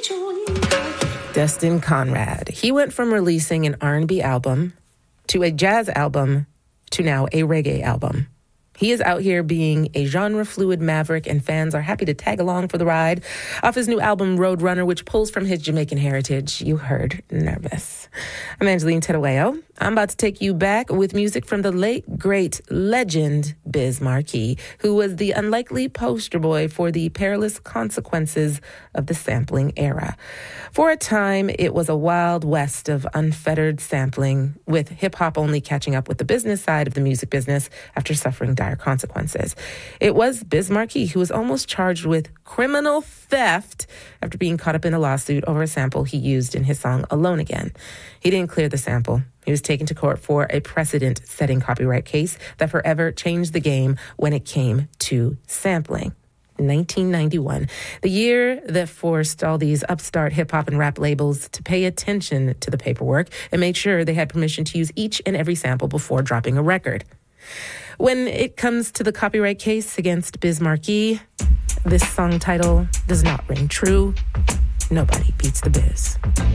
Destin Conrad. He went from releasing an R&B album to a jazz album to now a reggae album. He is out here being a genre-fluid maverick, and fans are happy to tag along for the ride. Off his new album, Roadrunner, which pulls from his Jamaican heritage, you heard Nervous. I'm Angeline Tedaweo. I'm about to take you back with music from the late, great legend Biz Markie, who was the unlikely poster boy for the perilous consequences of the sampling era. For a time, it was a wild west of unfettered sampling, with hip-hop only catching up with the business side of the music business after suffering dire consequences. It was Biz Markie who was almost charged with criminal theft after being caught up in a lawsuit over a sample he used in his song Alone Again. He didn't clear the sample. He was taken to court for a precedent-setting copyright case that forever changed the game when it came to sampling. 1991, the year that forced all these upstart hip-hop and rap labels to pay attention to the paperwork and made sure they had permission to use each and every sample before dropping a record. When it comes to the copyright case against Biz Markie, this song title does not ring true. Nobody beats the Biz.